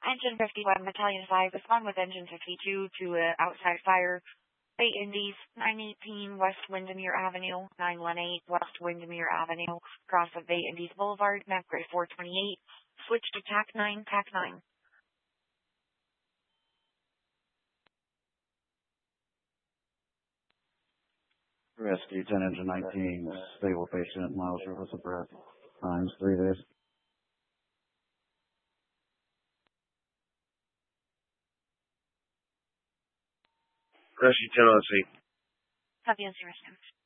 Engine 51, Battalion 5, respond with Engine 52 to outside fire. Bay Indies, 918 West Windermere Avenue, 918 West Windermere Avenue, cross of Bay Indies Boulevard, map grade 428, switch to TAC 9, TAC 9. Rescue 10 Engine 19, stable patient, miles shortness of breath, times 3 days. Rescue 10 on scene. Copy, answer, rescue.